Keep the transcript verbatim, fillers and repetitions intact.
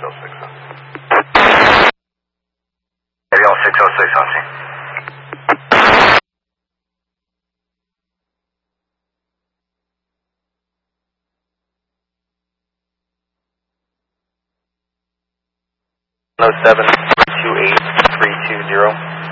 oh six on. Heavy all six oh six on scene. one oh seven two eight three two zero.